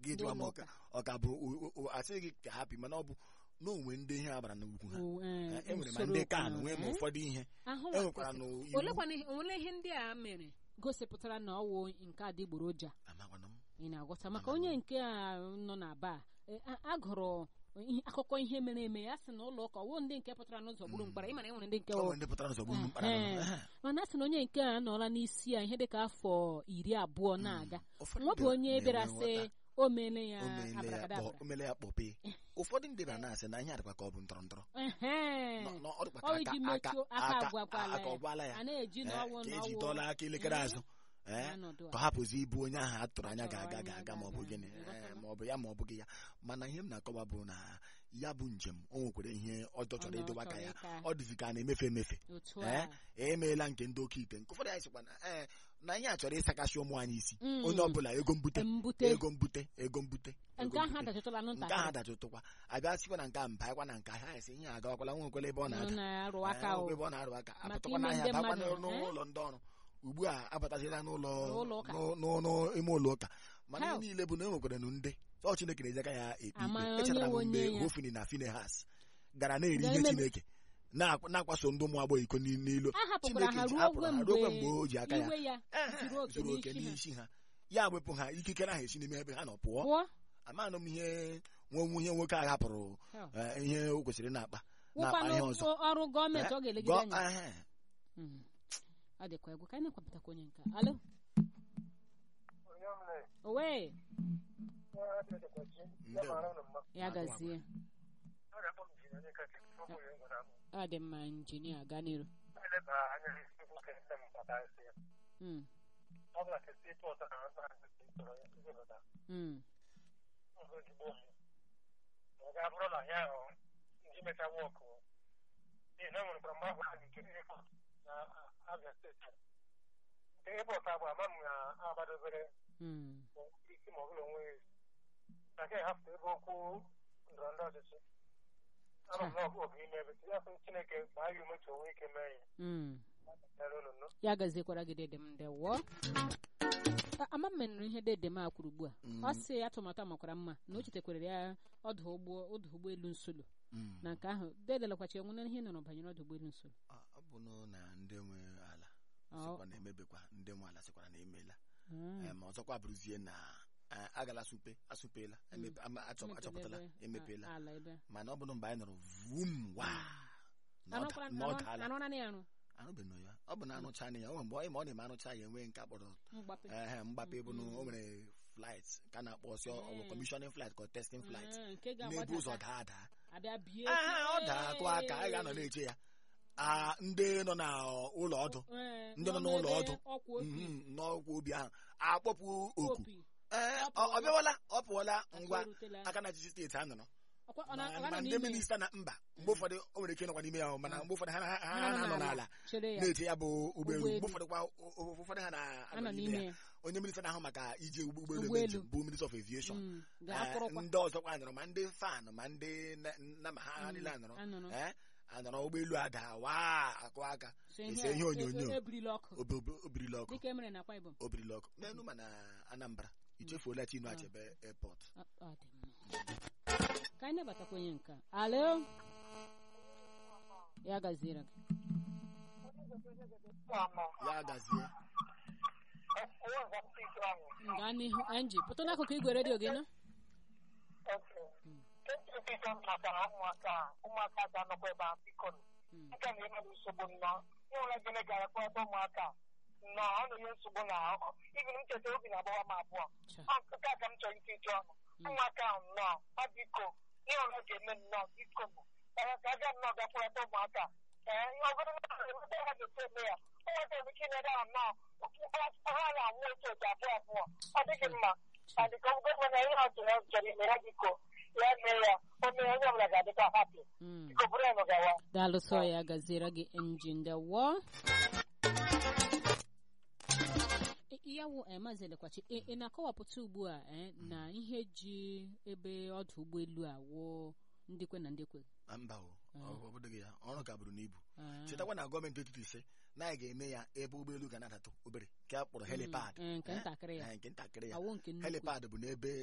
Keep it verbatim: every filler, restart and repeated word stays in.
gị jụọ ma ọ ka bụ asị gị ka hapi mana ọ bụ n'onwe ndị ihe agbara n'ugwu ha enwere ma ndị kan nwee ma ụfọdụ ihe enwekwara ole ihe ndị a mere gosipụtara na ọwụ nke adịgboroja ị na-agwọta maka onye nke a nọ na ba agụrụ akụkọ ihe mere eme ya sị na ụlọ ụka ọwụ ndị nke pụtara n'ụzọ gburu mkpara ị mana enwere ndị nke mana a sị na onye nke a nọọla n'isi ya ihe dịka afọ iri abụọ na-aga nwa bụ onye bịara sị o meele ya omele ya kpọpe ụfọdụ ndị na na-asị na ihe adịkwa ka ọ bụ ntọrọ ntọrọ aka ya eji dọla aka elekere azụ ka ọ hapụzi ibu onye ahụ a tụrụ anya ga-aga ga-aga ma ọ bụ gịnị ma ọ bụ ya ma ọ bụghị ya mana ihe m na-akọwa bụ na ya bụ njem o nwekwara ihe ọjọọ chọrọ ịdọba aka ya ọ dịzi ka a na-emefe emefe emeela nke ndị oke ite nke ụfọdụ anyị sịkwa na ihe a chọrọ ịsakasị ụmụ anyị isi onye ọbụla ego mbute ego mbute ego mbute nke ahụ adachụtụkwa abịa sikwa na nke a mba akwa na nke ahịa esi ihe agawakwala nwekwala ebe ọ na-arụ aka apụtakwa n'ahịa bakwa n'ụlọ ndị ọrụ ugbu a abatazila n'ụlọ ime ụlọ ụka mana ihe niile bụ na enwekwara ndị ọ Chineke na-eji aka ya ekpe ikpe echetara m mgbe Hofni na Finehas gara na-eri ihe Chineke na-akwaso ndị ụmụ agbọghọ iko n'ilu Chineke ji hapụrụ ha ruo mgbe o ji aka ya zuru oke n'isi ha ya wepụ ha ikikere ahụ esi n'ime ebe ha nọ pụọ amanụ m ihe nwe ihe nwoke a hapụrụ ihe o kwesịrị na-akpa na-akpa ihe ọzọ ọrụ gọọmenti ọ ga-elegide anya ọ dịkwa egwu ka anyị na-akwapụtakwa onye nke alo owe ya gazie ọ dị mma injinia gaa n'iru ebe ọta bụ ama m na agbadobere isi ma ọ bụla onwe na ka hapụ ebe okwu ndọrọ ndọrọ ọchịchị ama m na ọbụ oge ime ebe ya sị Chineke gbaa ya ume ka onwe ike mee ya ya gaziekwara gị dede m ndewo ama m menụrụ ihe dede m a kwuru ugbu a ọ sị atụmatụ amakwara mma na o chetakwara ya ọdụ ụgbọelu Nsolo na nke ahụ dedelekwachi enwe na ihe nọrọ banyere ọdụ ụgbọelu Nsolo ọ bụ na ndị nwe ala sịkwa na emebekwa ndị nwe ala sịkwara na emeela ma ọzọkwa bụrụzie na agala asụpe asụpela achọpụtala emepeela mana ọ bụrụ mgbe anyị nọrọ vum wa anụbeghị ya ọ bụ na anụcha anya ya o mgbe ma ọ na-eme anụcha ya enwe nke akpọrọ mgbape bụ na o nwere flight ka na-akpọ ọsọ ọbụ commissioning flight ka testing flight na-ebu ụzọ daa daa ọ daa akụ aka a ga-anọ na-eche ya ndị nọ n'ụlọ ọdụ ndị nọ n'ụlọ ọdụ n'ọkwa obi ahụ akpọpụ oku ọ bịawala ọ pụọla ngwa aka na achịchị steeti a nọrọ ma ndị minista na mba mgbe ụfọdụ o nwere ike nọkwa n'ime ya mana mgbe ụfọdụ ha na-anọ n'ala na-eche ya bụ ụgbọelu mgbe ụfọdụkwa ụfọdụ ha na-anọ n'ime ya onye minista na-ahụ maka ije ụgbọelu bụ Minister of Aviation ndị ọzọkwa nọrọ ma ndị fan ma ndị nna ma ha niile anọrọ anọrọ ụgbọelu ada waa akụ aka ese ihe onyonyo obirila ọkụ obirila ọkụ n'enu ma na Anambra ichefuola Chinua Achebe airport ka anyị nabatakwa onye nke alo ya gaziere gị ya gazie gaa n'ihu Angie pụta n'akụkụ igwe redio gị nọ ụmụaka ga-anọkwa ebe a biko nke na ịnọdụ nsogbu nnọọ ịhụla gịnị gara kpọ ebe ụmụaka nnọọ ọ na-enye nsogbu na ibi m cheta obi na-agbawa m abụọ nke a ka m chọrọ ike iji ọnụ ụmụaka ahụ nnọọ ọ biko ịhụla ga-eme nnọọ biko ee ka aga nnọọ gakwara ebe ụmụaka ee ihe ọbụla na-emeta ha ga-ete eme ya ụmụaka ebe ike na-ede ahụ nnọọ ha na-anwụ otu otu abụọ abụọ ọ dịghị mma adịka gọvanọ ihe ọ chọrọ chọrọ ime ya biko ya mee ya onye onye ọbụla ga-adịkwa hapi biko bụrụ ya gawa daalụsọ ya gaziere gị injin dewo ya wụ Maazị Elekwachi ị na-akọwapụta ugbu a na ihe ji ebe ọdụ ụgbọelu a wụ ndekwe na ndekwe mba obodo gị ya ọrụ ka bụrụ n'ibu chetakwa na gọọmenti etiti ise na anyị ga-eme ya ebe ụgbọelu ga na-adatụ obere nke a kpọrọ helipad nke ntakịrị ya helipad bụ n'ebe